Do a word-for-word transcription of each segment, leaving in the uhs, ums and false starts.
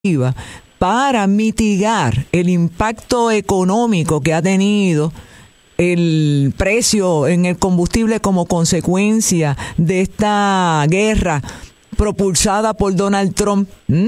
para mitigar el impacto económico que ha tenido el precio en el combustible como consecuencia de esta guerra propulsada por Donald Trump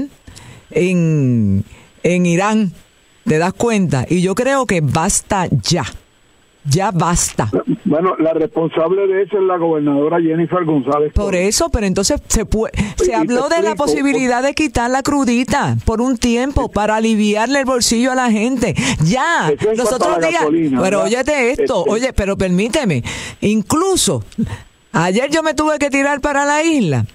en, en Irán. ¿Te das cuenta? Y yo creo que basta ya. Ya basta. Bueno, la responsable de eso es la gobernadora Jennifer González. Por eso, pero entonces se puede, se habló de la posibilidad de quitar la crudita por un tiempo para aliviarle el bolsillo a la gente. Ya, los otros días. Pero óyete esto, oye, pero permíteme. Incluso, ayer yo me tuve que tirar para la isla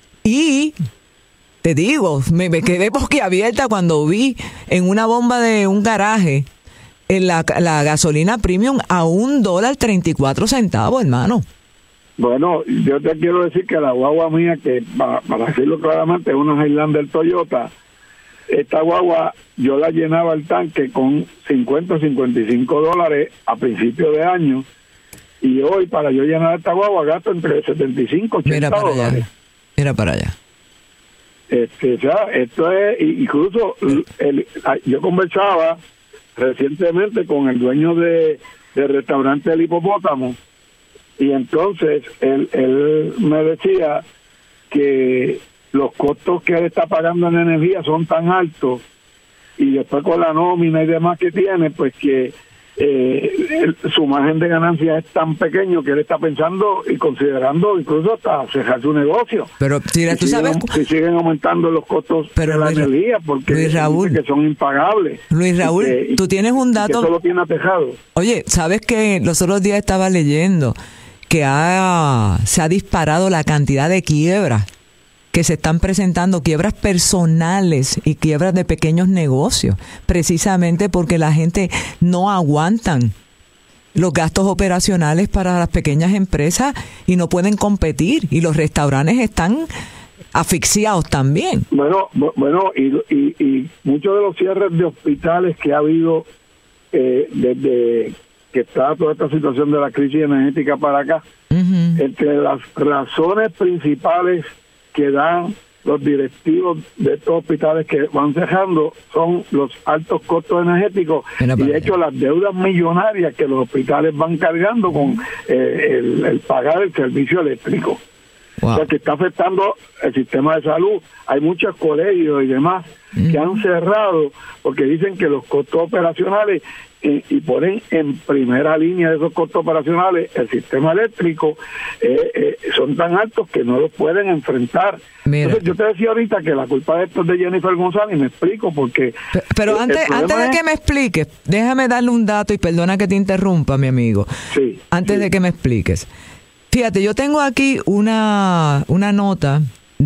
y te digo, me, me quedé boquiabierta cuando vi en una bomba de un garaje en la, la gasolina premium a un dólar treinta y cuatro centavos, hermano. Bueno, yo te quiero decir que la guagua mía, que para, para decirlo claramente, es una Highlander Toyota, esta guagua yo la llenaba el tanque con cincuenta, cincuenta y cinco dólares a principios de año, y hoy para yo llenar esta guagua gasto entre setenta y cinco, ochenta Mira para dólares. Allá. Mira para allá. Este, o sea, esto es, incluso el, yo conversaba recientemente con el dueño de del restaurante El Hipopótamo, y entonces él, él me decía que los costos que él está pagando en energía son tan altos, y después con la nómina y demás que tiene, pues que eh, el, su margen de ganancia es tan pequeño que él está pensando y considerando incluso hasta cerrar su negocio. Pero si tú siguen, sabes, si siguen aumentando los costos pero de la Luis, energía, porque Luis Raúl, que son impagables. Luis Raúl, que, tú tienes un dato. Que solo tiene atejado. Oye, ¿sabes que los otros días estaba leyendo que ha, se ha disparado la cantidad de quiebras que se están presentando, quiebras personales y quiebras de pequeños negocios, precisamente porque la gente no aguantan los gastos operacionales para las pequeñas empresas y no pueden competir, y los restaurantes están asfixiados también. Bueno, bueno y, y, y muchos de los cierres de hospitales que ha habido eh, desde que está toda esta situación de la crisis energética para acá, uh-huh. entre las razones principales que dan los directivos de estos hospitales que van cerrando son los altos costos energéticos y de hecho las deudas millonarias que los hospitales van cargando con eh, el, el pagar el servicio eléctrico. Wow. O sea, que está afectando el sistema de salud. Hay muchos colegios y demás mm. que han cerrado porque dicen que los costos operacionales y, y ponen en primera línea de esos costos operacionales el sistema eléctrico, eh, eh, son tan altos que no los pueden enfrentar. Mira. Entonces yo te decía ahorita que la culpa de esto es de Jennifer González, y me explico porque... Pero, pero antes, antes de es... que me expliques, déjame darle un dato y perdona que te interrumpa, mi amigo. Sí. Antes sí. de que me expliques. Fíjate, yo tengo aquí una, una nota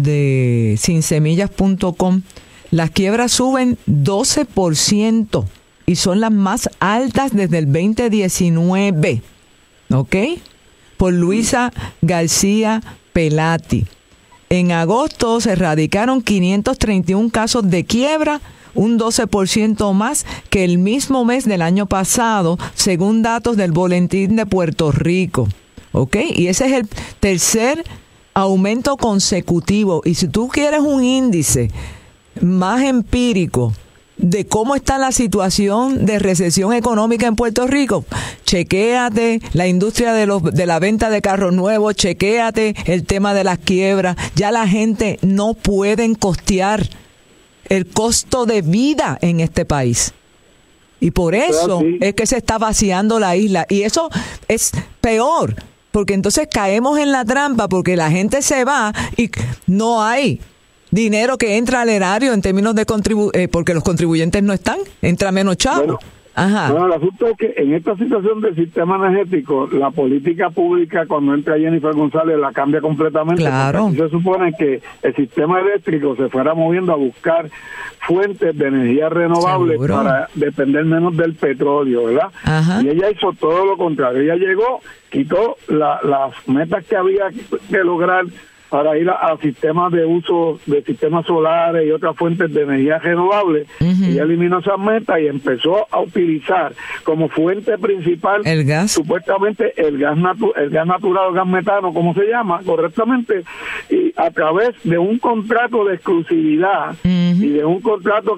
de sin semillas punto com. Las quiebras suben doce por ciento y son las más altas desde el veinte diecinueve. ¿Ok? Por Luisa García Pelati. En agosto se erradicaron quinientos treinta y uno casos de quiebra, un doce por ciento más que el mismo mes del año pasado, según datos del Boletín de Puerto Rico. ¿Ok? Y ese es el tercer aumento consecutivo. Y si tú quieres un índice más empírico de cómo está la situación de recesión económica en Puerto Rico, chequéate la industria de los de la venta de carros nuevos, chequéate el tema de las quiebras. Ya la gente no puede costear el costo de vida en este país. Y por eso sí. es que se está vaciando la isla. Y eso es peor, porque entonces caemos en la trampa, porque la gente se va y no hay dinero que entra al erario en términos de contribu eh, porque los contribuyentes no están, entra menos chavo. Bueno, Ajá. Bueno, el asunto es que en esta situación del sistema energético, la política pública cuando entra Jennifer González la cambia completamente. Claro. Se supone que el sistema eléctrico se fuera moviendo a buscar fuentes de energía renovable ¿Seguro? Para depender menos del petróleo, ¿verdad? Ajá. Y ella hizo todo lo contrario. Ella llegó, quitó la, las metas que había que lograr para ir a, a sistemas de uso de sistemas solares y otras fuentes de energía renovable. Uh-huh. Ella eliminó esas metas y empezó a utilizar como fuente principal el gas, supuestamente el gas natu- el gas natural o gas metano, como se llama correctamente, y a través de un contrato de exclusividad uh-huh. y de un contrato